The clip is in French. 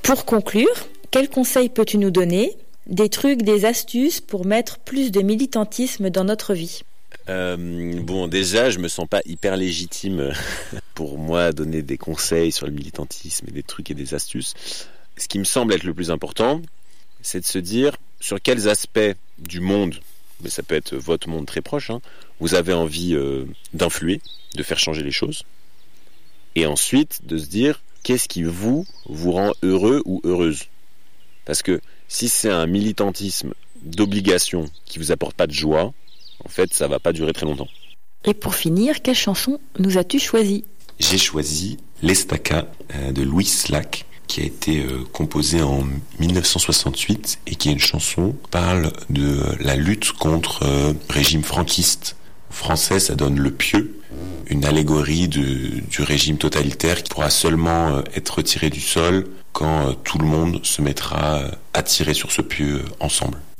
Pour conclure, quels conseils peux-tu nous donner? Des trucs, des astuces pour mettre plus de militantisme dans notre vie? Déjà, je me sens pas hyper légitime pour moi donner des conseils sur le militantisme et des trucs et des astuces. Ce qui me semble être le plus important, c'est de se dire sur quels aspects du monde, mais ça peut être votre monde très proche, vous avez envie d'influer, de faire changer les choses. Et ensuite, de se dire qu'est-ce qui vous rend heureux ou heureuse. Parce que si c'est un militantisme d'obligation qui vous apporte pas de joie, en fait, ça va pas durer très longtemps. Et pour finir, quelle chanson nous as-tu choisi? J'ai choisi L'Estaca de Louis Slack, qui a été composée en 1968 et qui est une chanson qui parle de la lutte contre le régime franquiste. En français, ça donne Le Pieu, une allégorie du régime totalitaire qui pourra seulement être retiré du sol quand tout le monde se mettra à tirer sur ce pieu ensemble.